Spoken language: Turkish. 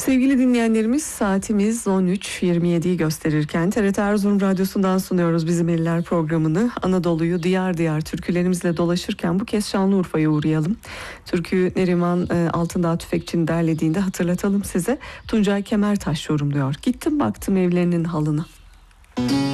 Sevgili dinleyenlerimiz, saatimiz 13.27'yi gösterirken TRT Erzurum Radyosu'ndan sunuyoruz Bizim Eller programını. Anadolu'yu diyar diyar türkülerimizle dolaşırken bu kez Şanlıurfa'ya uğrayalım. Türkü Neriman Altındağ Tüfekçi'nin derlediğinde hatırlatalım size. Tuncay Kemertaş yorumluyor. Gittim baktım evlerinin halına.